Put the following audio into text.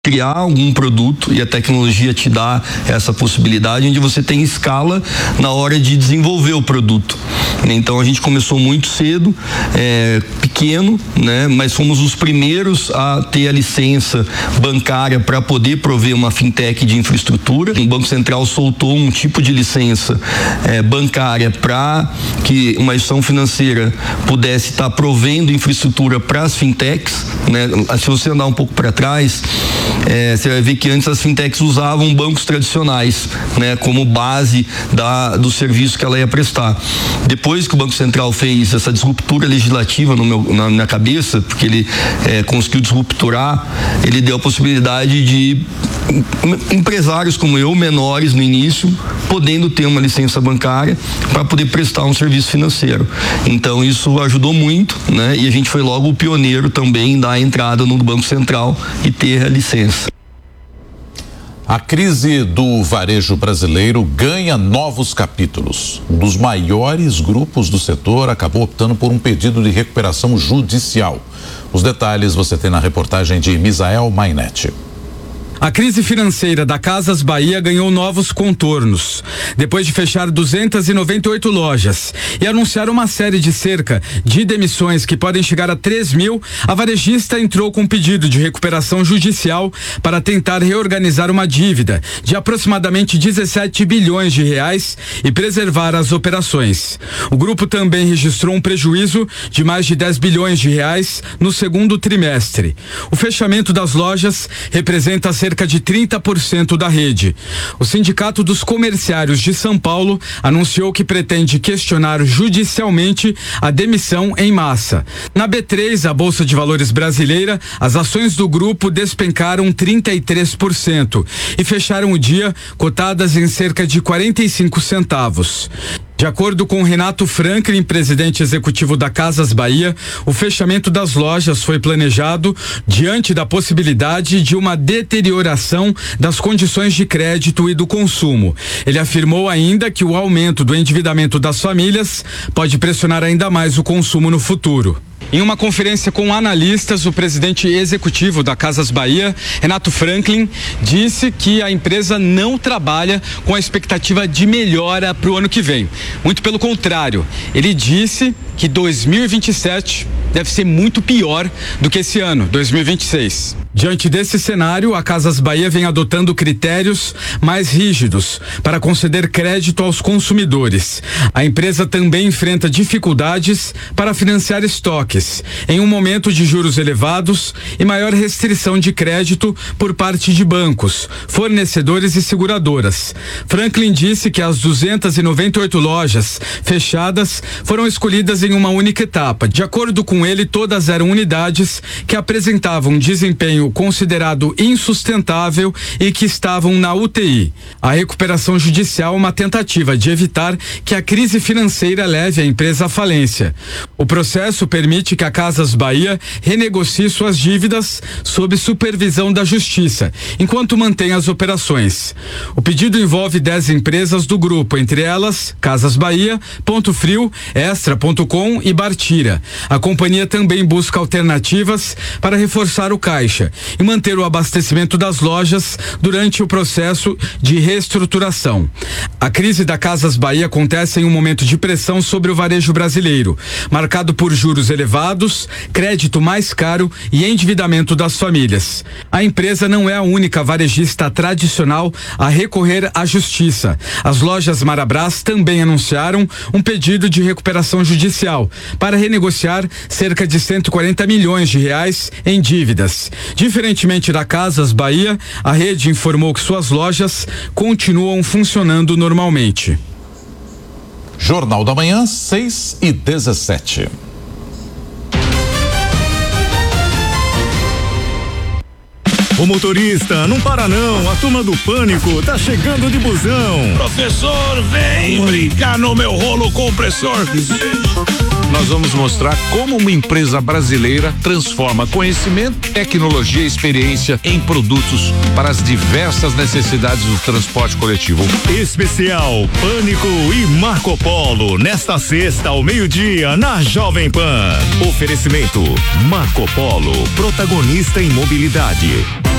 criar algum produto, e a tecnologia te dá essa possibilidade, onde você tem escala na hora de desenvolver o produto. Então a gente começou muito cedo, pequeno, né? Mas fomos os primeiros a ter a licença bancária para poder prover uma fintech de infraestrutura. O Banco Central soltou um tipo de licença bancária para que uma instituição financeira pudesse estar provendo infraestrutura para as fintechs, né? Se você andar um pouco para trás, você vai ver que antes as fintechs usavam bancos tradicionais, né, como base do serviço que ela ia prestar. Depois que o Banco Central fez essa disruptura legislativa na minha cabeça, porque ele conseguiu disrupturar, ele deu a possibilidade de empresários como eu, menores no início, podendo ter uma licença bancária para poder prestar um serviço financeiro. Então isso ajudou muito, né? E a gente foi logo o pioneiro também da entrada no Banco Central e ter a licença. A crise do varejo brasileiro ganha novos capítulos. Um dos maiores grupos do setor acabou optando por um pedido de recuperação judicial. Os detalhes você tem na reportagem de Misael Mainetti. A crise financeira da Casas Bahia ganhou novos contornos. Depois de fechar 298 lojas e anunciar uma série de cerca de demissões que podem chegar a 3.000, a varejista entrou com um pedido de recuperação judicial para tentar reorganizar uma dívida de aproximadamente 17 bilhões de reais e preservar as operações. O grupo também registrou um prejuízo de mais de 10 bilhões de reais no segundo trimestre. O fechamento das lojas representa cerca de 30% da rede. O Sindicato dos Comerciários de São Paulo anunciou que pretende questionar judicialmente a demissão em massa. Na B3, a Bolsa de Valores brasileira, as ações do grupo despencaram 33% e fecharam o dia cotadas em cerca de 45 centavos. De acordo com Renato Franklin, presidente executivo da Casas Bahia, o fechamento das lojas foi planejado diante da possibilidade de uma deterioração das condições de crédito e do consumo. Ele afirmou ainda que o aumento do endividamento das famílias pode pressionar ainda mais o consumo no futuro. Em uma conferência com analistas, o presidente executivo da Casas Bahia, Renato Franklin, disse que a empresa não trabalha com a expectativa de melhora para o ano que vem. Muito pelo contrário, ele disse que 2027 deve ser muito pior do que esse ano, 2026. Diante desse cenário, a Casas Bahia vem adotando critérios mais rígidos para conceder crédito aos consumidores. A empresa também enfrenta dificuldades para financiar estoques, em um momento de juros elevados e maior restrição de crédito por parte de bancos, fornecedores e seguradoras. Franklin disse que as 298 lojas fechadas foram escolhidas em uma única etapa. De acordo com ele, todas eram unidades que apresentavam desempenho considerado insustentável e que estavam na UTI. A recuperação judicial é uma tentativa de evitar que a crise financeira leve a empresa à falência. O processo permite que a Casas Bahia renegocie suas dívidas sob supervisão da Justiça, enquanto mantém as operações. O pedido envolve 10 empresas do grupo, entre elas Casas Bahia, Ponto Frio, Extra.com e Bartira. A companhia também busca alternativas para reforçar o caixa e manter o abastecimento das lojas durante o processo de reestruturação. A crise da Casas Bahia acontece em um momento de pressão sobre o varejo brasileiro, marcado por juros elevados, crédito mais caro e endividamento das famílias. A empresa não é a única varejista tradicional a recorrer à justiça. As lojas Marabras também anunciaram um pedido de recuperação judicial para renegociar cerca de 140 milhões de reais em dívidas. Diferentemente da Casas Bahia, a rede informou que suas lojas continuam funcionando normalmente. Jornal da Manhã, 6h17. O motorista, não para não, a turma do pânico tá chegando de busão. Professor, vem brincar no meu rolo compressor. Nós vamos mostrar como uma empresa brasileira transforma conhecimento, tecnologia e experiência em produtos para as diversas necessidades do transporte coletivo. Especial Pânico e Marco Polo, nesta sexta ao meio-dia na Jovem Pan. Oferecimento Marco Polo, protagonista em mobilidade.